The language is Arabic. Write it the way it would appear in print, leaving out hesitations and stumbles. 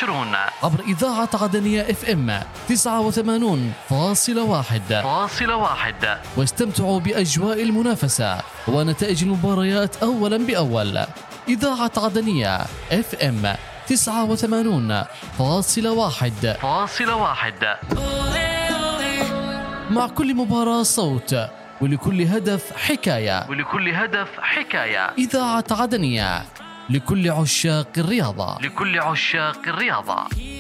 تنتظرون عبر إذاعة عدنية FM 89.1 واستمتعوا بأجواء المنافسة ونتائج المباريات أولا بأول. إذاعة عدنية FM 89.1 مع كل مباراة صوت، ولكل هدف حكاية. إذاعة عدنية لكل عشاق الرياضة.